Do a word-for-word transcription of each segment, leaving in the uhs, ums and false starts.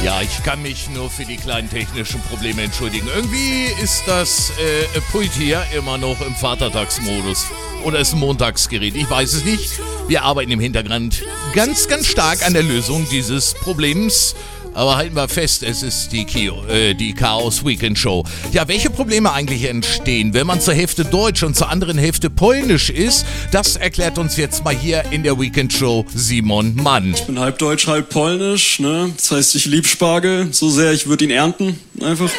Ja, ich kann mich nur für die kleinen technischen Probleme entschuldigen. Irgendwie ist das äh, Pult hier immer noch im Vatertagsmodus. Oder ist ein Montagsgerät, ich weiß es nicht. Wir arbeiten im Hintergrund ganz, ganz stark an der Lösung dieses Problems. Aber halten wir fest, es ist die, Kio, äh, die Chaos Weekend Show. Ja, welche Probleme eigentlich entstehen, wenn man zur Hälfte Deutsch und zur anderen Hälfte Polnisch ist, das erklärt uns jetzt mal hier in der Weekend Show Simon Mann. Ich bin halb Deutsch, halb Polnisch, ne? Das heißt, ich lieb Spargel so sehr, ich würde ihn ernten, einfach.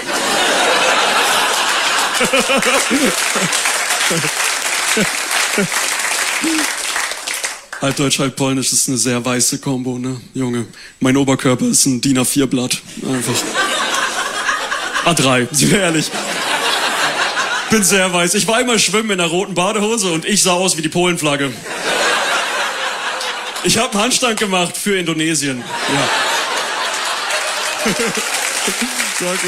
Halb Deutsch, halb Polnisch ist eine sehr weiße Kombo, ne, Junge. Mein Oberkörper ist ein D I N A vier Blatt, einfach. A drei, sind wir ehrlich. Bin sehr weiß. Ich war einmal schwimmen in einer roten Badehose und ich sah aus wie die Polenflagge. Ich habe einen Handstand gemacht für Indonesien. Ja. Danke.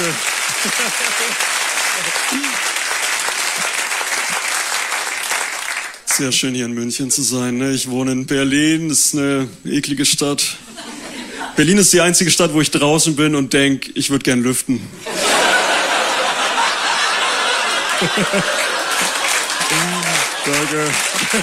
Sehr schön hier in München zu sein, ne? Ich wohne in Berlin, das ist eine eklige Stadt. Berlin ist die einzige Stadt, wo ich draußen bin und denke, ich würde gern lüften. Danke.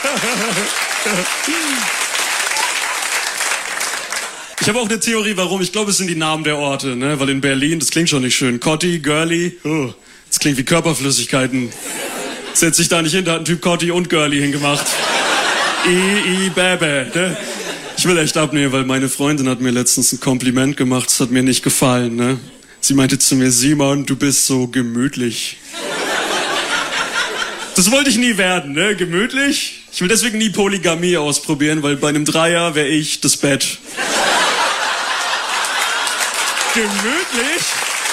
Ich habe auch eine Theorie, warum. Ich glaube, es sind die Namen der Orte, ne? Weil in Berlin, das klingt schon nicht schön. Cotti, Girly, oh, das klingt wie Körperflüssigkeiten. Setz dich da nicht hin, da hat ein Typ Cotti und Girly hingemacht. I, I, Bäbä, ne? Ich will echt abnehmen, weil meine Freundin hat mir letztens ein Kompliment gemacht, das hat mir nicht gefallen, ne? Sie meinte zu mir, Simon, du bist so gemütlich. Das wollte ich nie werden, ne? Gemütlich? Ich will deswegen nie Polygamie ausprobieren, weil bei einem Dreier wäre ich das Bett. Gemütlich?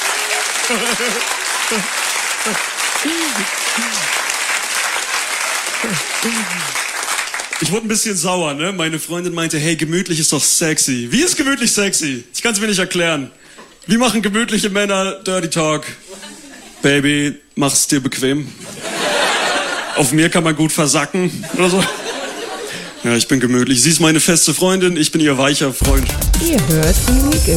Ich wurde ein bisschen sauer, ne? Meine Freundin meinte, hey, gemütlich ist doch sexy. Wie ist gemütlich sexy? Ich kann es mir nicht erklären. Wie machen gemütliche Männer Dirty Talk? Baby, mach's dir bequem. Auf mir kann man gut versacken oder so. Ja, ich bin gemütlich. Sie ist meine feste Freundin, ich bin ihr weicher Freund. Ihr hört die Weekend